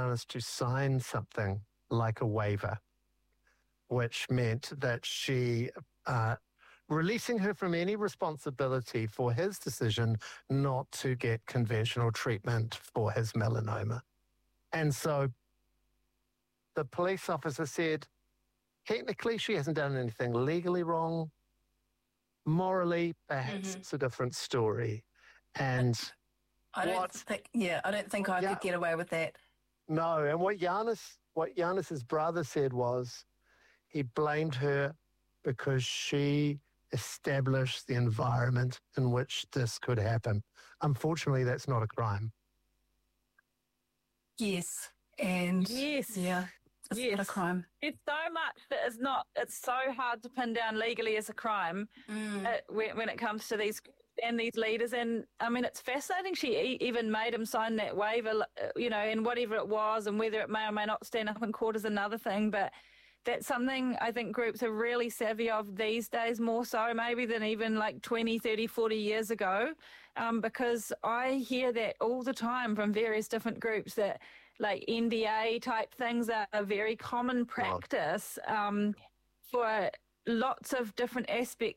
Giannis to sign something like a waiver, which meant that she releasing her from any responsibility for his decision not to get conventional treatment for his melanoma. And so the police officer said, technically, she hasn't done anything legally wrong. Morally, perhaps it's a different story. And I don't think I could get away with that. No, and what Giannis's brother said was he blamed her because she established the environment in which this could happen. Unfortunately, that's not a crime. Yes, and it's not a crime. It's so much that it's so hard to pin down legally as a crime when it comes to these leaders. And I mean, it's fascinating she even made him sign that waiver, and whatever it was, and whether it may or may not stand up in court is another thing. But that's something I think groups are really savvy of these days, more so maybe than even like 20, 30, 40 years ago, because I hear that all the time from various different groups that like NDA type things are a very common practice for lots of different aspects